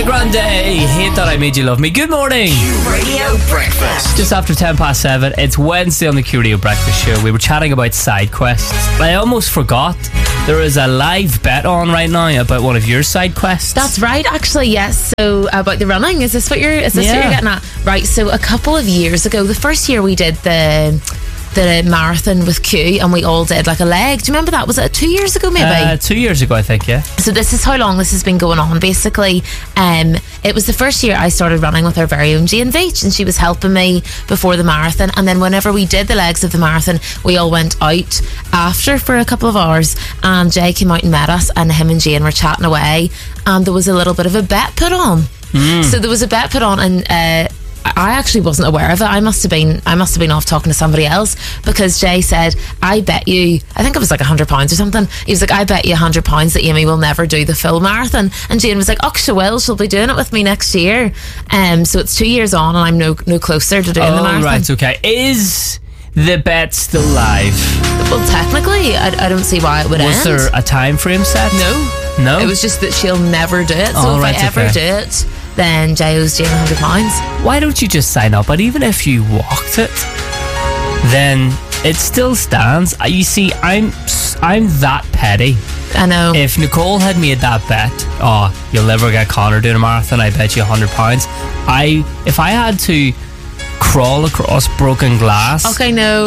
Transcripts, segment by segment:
Grande, Hate That I Made You Love Me. Good morning. Q Radio Breakfast. Just after 7:10. It's Wednesday on the Q Radio Breakfast Show. We were chatting about side quests. I almost forgot there is a live bet on right now about one of your side quests. That's right, actually, yes. So about the running, is this what you're getting at? Right, so a couple of years ago, the first year we did the marathon with Q, and we all did like a leg. Do you remember that? Was it 2 years ago maybe? 2 years ago, I think, yeah. So this is how long this has been going on. Basically, it was the first year I started running with our very own Jane Veach, and she was helping me before the marathon, and then whenever we did the legs of the marathon, we all went out after for a couple of hours, and Jay came out and met us, and him and Jane were chatting away, and there was a little bit of a bet put on. So there was a bet put on, and I actually wasn't aware of it. I must have been off talking to somebody else, because Jay said, I bet you, I think it was like £100 or something. He was like, I bet you £100 that Amy will never do the full marathon. And Jane was like, oh, she will. She'll be doing it with me next year. So it's 2 years on, and I'm no closer to doing the marathon. Right, okay. Is the bet still live? Well, technically, I don't see why it would end. Was there a time frame set? No. It was just that she'll never do it. So if I ever do it, then Jay owes Jane £100. Why don't you just sign up? And even if you walked it, then it still stands. You see, I'm that petty. I know. If Nicole had made that bet, you'll never get Connor doing a marathon, I bet you £100. If I had to crawl across broken glass for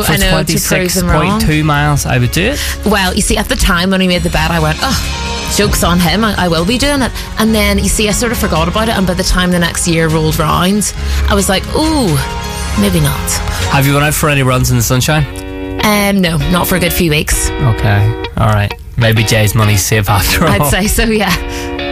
26.2 miles, I would do it. Well, you see, at the time when we made the bet, I went, joke's on him, I will be doing it. And then, you see, I sort of forgot about it, and by the time the next year rolled round, I was like, ooh, maybe not. Have you gone out for any runs in the sunshine? No, not for a good few weeks. Okay, alright. Maybe Jay's money's safe after all. I'd say so, yeah.